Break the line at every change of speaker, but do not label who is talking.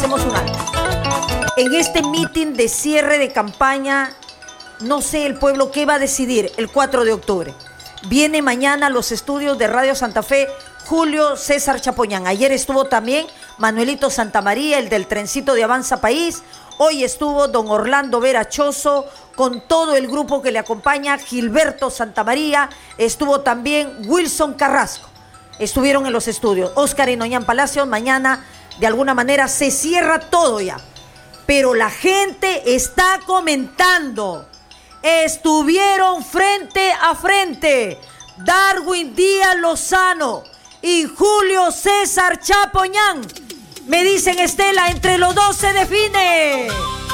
hacemos un alto. En este mitin de cierre de campaña, no sé el pueblo qué va a decidir el 4 de octubre. Viene mañana a los estudios de Radio Santa Fe Julio César Chapoñán. Ayer estuvo también Manuelito Santamaría, el del trencito de Avanza País. Hoy estuvo don Orlando Vera Chozo con todo el grupo que le acompaña, Gilberto Santamaría. Estuvo también Wilson Carrasco. Estuvieron en los estudios. Óscar y Noñán Palacios. Mañana, de alguna manera, se cierra todo ya. Pero la gente está comentando. Estuvieron frente a frente Darwin Díaz Lozano y Julio César Chapoñán. Me dicen, Estela, entre los dos se define.